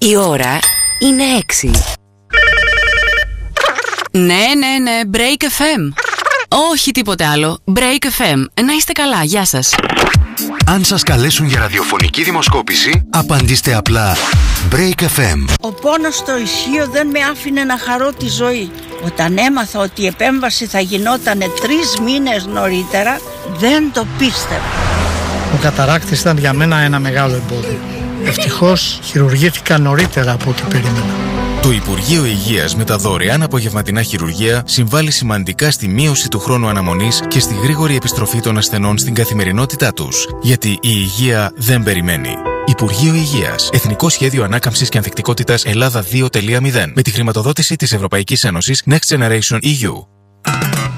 Η ώρα είναι 6. Ναι, Break FM. Όχι τίποτε άλλο. Break FM. Να είστε καλά, γεια σας. Αν σας καλέσουν για ραδιοφωνική δημοσκόπηση, απαντήστε απλά Break FM. Ο πόνος στο ισχύο δεν με άφηνε να χαρώ τη ζωή. Όταν έμαθα ότι η επέμβαση θα γινόταν 3 μήνες νωρίτερα, δεν το πίστευα. Ο καταράκτης ήταν για μένα ένα μεγάλο εμπόδιο. Ευτυχώς χειρουργήθηκα νωρίτερα από ό,τι περίμενα. Το Υπουργείο Υγείας με τα δωρεάν απογευματινά χειρουργεία συμβάλλει σημαντικά στη μείωση του χρόνου αναμονής και στη γρήγορη επιστροφή των ασθενών στην καθημερινότητά τους. Γιατί η υγεία δεν περιμένει. Υπουργείο Υγείας. Εθνικό Σχέδιο Ανάκαμψης και Ανθεκτικότητας Ελλάδα 2.0. Με τη χρηματοδότηση της Ευρωπαϊκής Ένωσης Next Generation EU.